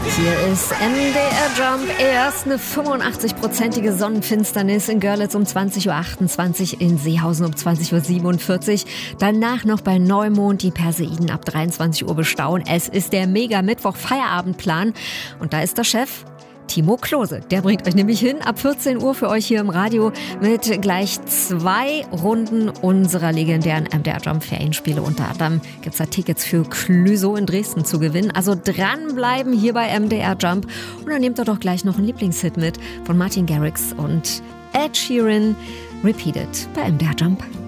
Hier ist MDR Jump. Erst eine 85-prozentige Sonnenfinsternis in Görlitz um 20.28 Uhr, in Seehausen um 20.47 Uhr. Danach noch bei Neumond die Perseiden ab 23 Uhr bestaunen. Es ist der Mega-Mittwoch-Feierabendplan. Und da ist der Chef Timo Klose. Der bringt euch nämlich hin ab 14 Uhr für euch hier im Radio mit gleich 2 Runden unserer legendären MDR Jump Ferienspiele. Unter anderem gibt es da Tickets für Clüso in Dresden zu gewinnen. Also dranbleiben hier bei MDR Jump. Und dann nehmt ihr doch gleich noch einen Lieblingshit mit von Martin Garrix und Ed Sheeran. Repeated bei MDR Jump.